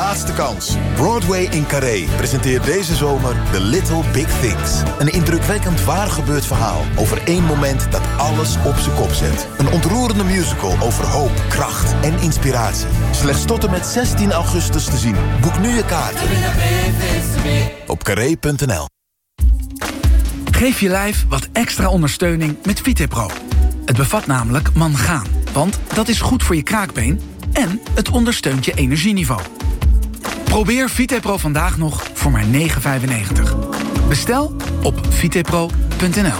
laatste kans. Broadway in Carré presenteert deze zomer The Little Big Things. Een indrukwekkend waar gebeurd verhaal over één moment dat alles op zijn kop zet. Een ontroerende musical over hoop, kracht en inspiratie. Slechts tot en met 16 augustus te zien. Boek nu je kaarten op carré.nl. Geef je lijf wat extra ondersteuning met Vitepro. Het bevat namelijk mangaan, want dat is goed voor je kraakbeen en het ondersteunt je energieniveau. Probeer Vitepro vandaag nog voor maar €9,95. Bestel op vitepro.nl.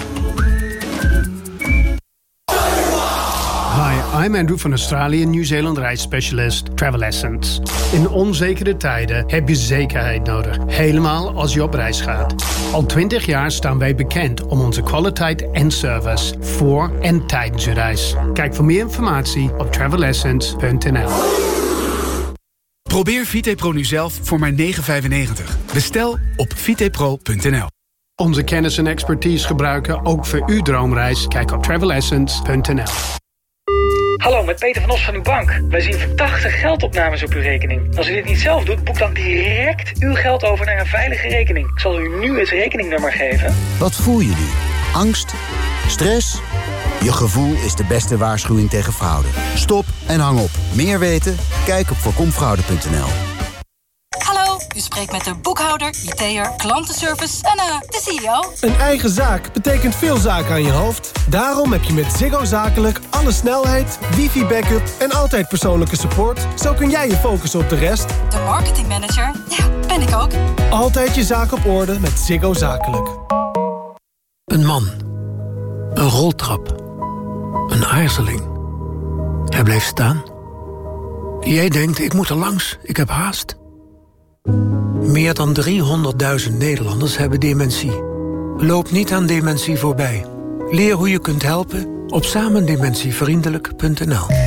Hi, I'm Andrew van Australië, Nieuw-Zeeland reisspecialist Travel Essence. In onzekere tijden heb je zekerheid nodig, helemaal als je op reis gaat. Al 20 jaar staan wij bekend om onze kwaliteit en service voor en tijdens je reis. Kijk voor meer informatie op travelessence.nl. Probeer Vitepro nu zelf voor maar €9,95. Bestel op vitepro.nl. Onze kennis en expertise gebruiken ook voor uw droomreis. Kijk op travelessence.nl. Hallo, met Peter van Os van uw bank. Wij zien verdachte geldopnames op uw rekening. Als u dit niet zelf doet, boek dan direct uw geld over naar een veilige rekening. Ik zal u nu het rekeningnummer geven. Wat voel je nu? Angst? Stress? Je gevoel is de beste waarschuwing tegen fraude. Stop en hang op. Meer weten? Kijk op voorkomfraude.nl. Hallo, u spreekt met de boekhouder, IT'er, klantenservice en de CEO. Een eigen zaak betekent veel zaken aan je hoofd. Daarom heb je met Ziggo Zakelijk alle snelheid, wifi-backup en altijd persoonlijke support. Zo kun jij je focussen op de rest. De marketingmanager, ja, ben ik ook. Altijd je zaak op orde met Ziggo Zakelijk. Een man. Een roltrap. Een aarzeling. Hij bleef staan. Jij denkt, ik moet er langs, ik heb haast. Meer dan 300.000 Nederlanders hebben dementie. Loop niet aan dementie voorbij. Leer hoe je kunt helpen op samendementievriendelijk.nl.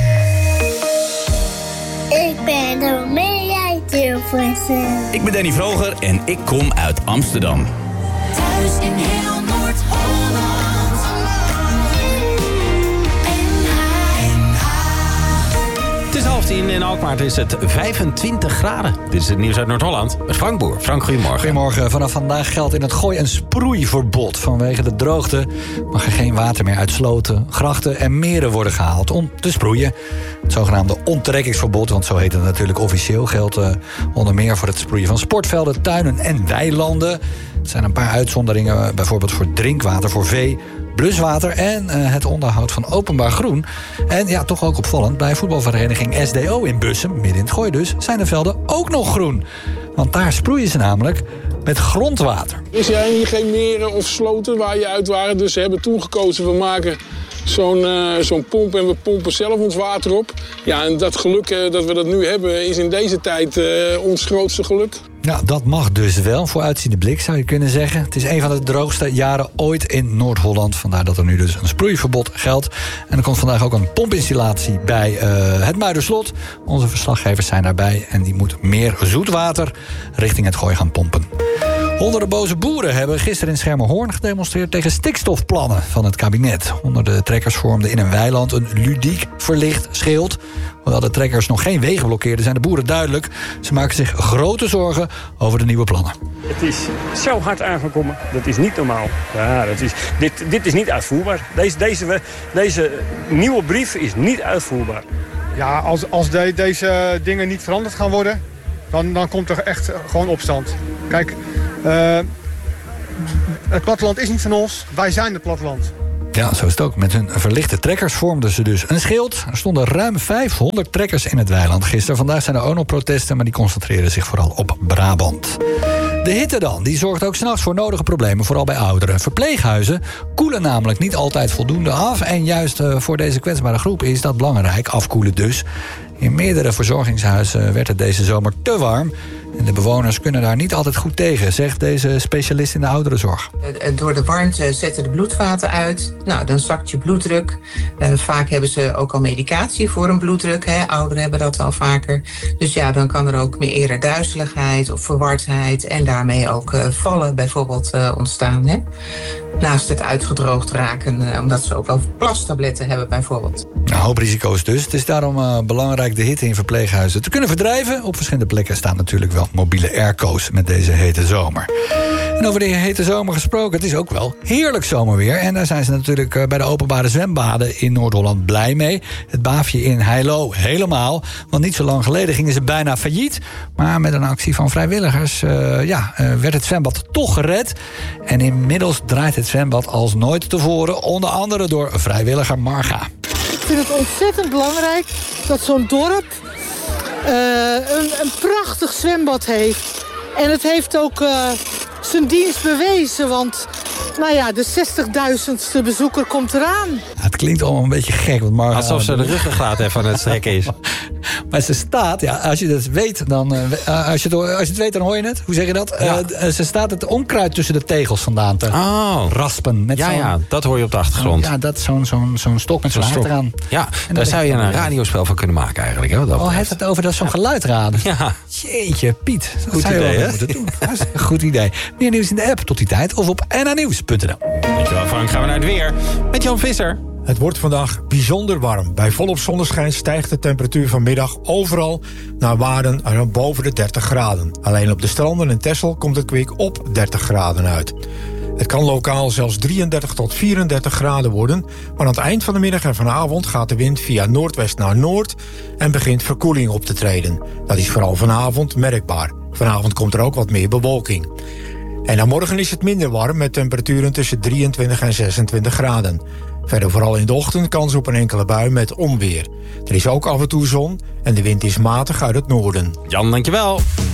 Ik ben Romea Hilversum. Ik ben Danny Vroger en ik kom uit Amsterdam. Thuis in heel Noord-Holland. Het is 9:30 in Alkmaar is het 25 graden. Dit is het nieuws uit Noord-Holland met Frank Boer. Frank, goedemorgen. Goedemorgen. Vanaf vandaag geldt in het Gooi een sproeiverbod. Vanwege de droogte mag er geen water meer uit sloten, grachten en meren worden gehaald om te sproeien. Het zogenaamde onttrekkingsverbod, want zo heet het natuurlijk officieel, geldt onder meer voor het sproeien van sportvelden, tuinen en weilanden. Er zijn een paar uitzonderingen, bijvoorbeeld voor drinkwater voor vee, bluswater en het onderhoud van openbaar groen. En ja, toch ook opvallend, bij voetbalvereniging SDO in Bussum, midden in het Gooi dus, zijn de velden ook nog groen. Want daar sproeien ze namelijk met grondwater. Er zijn hier geen meren of sloten waar je uit waren, dus ze hebben toen gekozen, we maken zo'n pomp en we pompen zelf ons water op. Ja, en dat geluk dat we dat nu hebben is in deze tijd ons grootste geluk. Ja, dat mag dus wel, vooruitziende blik zou je kunnen zeggen. Het is een van de droogste jaren ooit in Noord-Holland. Vandaar dat er nu dus een sproeiverbod geldt. En er komt vandaag ook een pompinstallatie bij het Muiderslot. Onze verslaggevers zijn daarbij en die moet meer zoetwater richting het Gooi gaan pompen. Honderden boze boeren hebben gisteren in Schermerhorn gedemonstreerd tegen stikstofplannen van het kabinet. Honderden trekkers vormden in een weiland een ludiek verlicht schild. Hoewel de trekkers nog geen wegen blokkeerden, zijn de boeren duidelijk. Ze maken zich grote zorgen over de nieuwe plannen. Het is zo hard aangekomen, dat is niet normaal. Ja, dit is niet uitvoerbaar. Deze nieuwe brief is niet uitvoerbaar. Ja, als deze dingen niet veranderd gaan worden, dan komt er echt gewoon opstand. Kijk, het platteland is niet van ons, wij zijn het platteland. Ja, zo is het ook. Met hun verlichte trekkers vormden ze dus een schild. Er stonden ruim 500 trekkers in het weiland gisteren. Vandaag zijn er ook nog protesten, maar die concentreren zich vooral op Brabant. De hitte dan, die zorgt ook 's nachts voor nodige problemen, vooral bij ouderen. Verpleeghuizen koelen namelijk niet altijd voldoende af. En juist voor deze kwetsbare groep is dat belangrijk, afkoelen dus. In meerdere verzorgingshuizen werd het deze zomer te warm. En de bewoners kunnen daar niet altijd goed tegen, zegt deze specialist in de ouderenzorg. Door de warmte zetten de bloedvaten uit. Nou, dan zakt je bloeddruk. Vaak hebben ze ook al medicatie voor een bloeddruk. Hè. Ouderen hebben dat wel vaker. Dus ja, dan kan er ook meer eerder duizeligheid of verwardheid en daarmee ook vallen bijvoorbeeld ontstaan. Hè. naast het uitgedroogd raken, omdat ze ook wel plastabletten hebben bijvoorbeeld. Een hoop risico's dus. Het is daarom belangrijk de hitte in verpleeghuizen te kunnen verdrijven. Op verschillende plekken staan natuurlijk wel mobiele airco's met deze hete zomer. En over de hete zomer gesproken, het is ook wel heerlijk zomerweer. En daar zijn ze natuurlijk bij de openbare zwembaden in Noord-Holland blij mee. Het Baafje in Heilo helemaal. Want niet zo lang geleden gingen ze bijna failliet. Maar met een actie van vrijwilligers werd het zwembad toch gered. En inmiddels draait het zwembad als nooit tevoren. Onder andere door vrijwilliger Marga. Ik vind het ontzettend belangrijk dat zo'n dorp een prachtig zwembad heeft. En het heeft ook zijn dienst bewezen, want de 60.000ste bezoeker komt eraan. Het klinkt allemaal een beetje gek. Want Marga, alsof ze de ruggengraat even aan het strekken is. Maar ze staat, als je het weet, dan als je het weet, dan hoor je het. Hoe zeg je dat? Ja. Ze staat het onkruid tussen de tegels vandaan te raspen. Met dat hoor je op de achtergrond. Ja, dat zo'n stok met zo'n haak eraan. Ja, en daar zou je een radiospel van kunnen maken eigenlijk. Hè, hij heeft het over zo'n geluidraden. Ja. Jeetje, Piet. Goed idee, hè? Goed idee. Meer nieuws in de app tot die tijd of op nanieuws.nl. Dankjewel Frank, gaan we naar het weer met Jan Visser. Het wordt vandaag bijzonder warm. Bij volop zonneschijn stijgt de temperatuur vanmiddag overal naar waarden boven de 30 graden. Alleen op de stranden en Texel komt het kwik op 30 graden uit. Het kan lokaal zelfs 33 tot 34 graden worden, maar aan het eind van de middag en vanavond gaat de wind via noordwest naar noord en begint verkoeling op te treden. Dat is vooral vanavond merkbaar. Vanavond komt er ook wat meer bewolking. En dan morgen is het minder warm met temperaturen tussen 23 en 26 graden. Verder vooral in de ochtend kans op een enkele bui met onweer. Er is ook af en toe zon en de wind is matig uit het noorden. Jan, dankjewel.